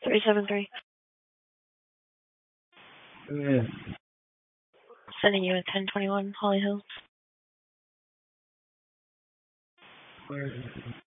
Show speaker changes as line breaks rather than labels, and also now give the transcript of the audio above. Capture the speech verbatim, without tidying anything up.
three seven three.
Yeah.
Sending you a ten twenty-one Holly Hills.
Where is it?